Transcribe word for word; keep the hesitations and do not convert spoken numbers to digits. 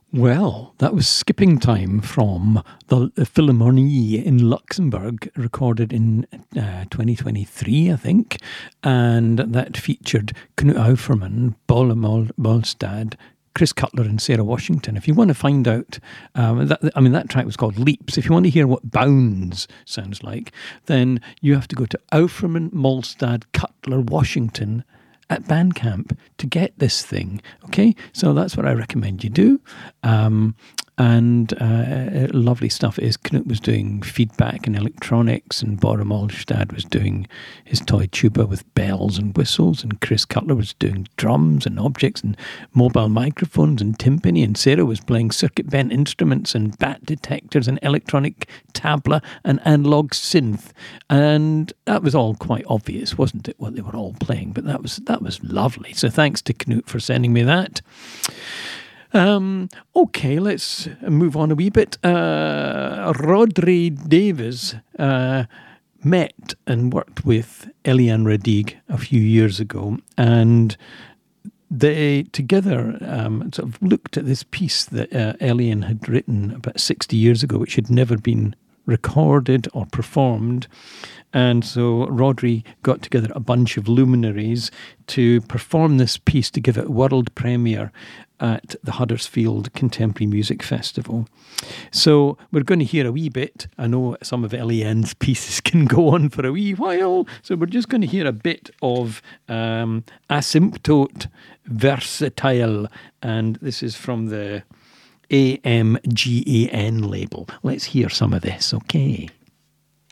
Well, that was Skipping Time from the Philharmonie in Luxembourg, recorded in uh, twenty twenty-three, I think. And that featured Knut Aufermann, Bolle Mol- Bolstad, Chris Cutler and Sarah Washington. If you want to find out, um, that, I mean, that track was called Leaps. If you want to hear what Bounds sounds like, then you have to go to Aufermann, Molstad, Cutler, Washington at Bandcamp to get this thing. Okay, so that's what I recommend you do. Um, and uh, lovely stuff. Is Knut was doing feedback and electronics, and Bora Molstad was doing his toy tuba with bells and whistles, and Chris Cutler was doing drums and objects and mobile microphones and timpani, and Sarah was playing circuit bent instruments and bat detectors and electronic tabla and analog synth. And that was all quite obvious, wasn't it, what they were all playing? But that was that was lovely. So thanks to Knut for sending me that. Um, okay, let's move on a wee bit. Uh, Rodri Davies uh, met and worked with Eliane Radigue a few years ago, and they together um, sort of looked at this piece that uh, Eliane had written about sixty years ago, which had never been recorded or performed. And so Rodri got together a bunch of luminaries to perform this piece, to give it a world premiere at the Huddersfield Contemporary Music Festival. So we're going to hear a wee bit. I know some of Eliane's pieces can go on for a wee while, so we're just going to hear a bit of um, Asymptote Versatile, and this is from the A M G A N label. Let's hear some of this, okay?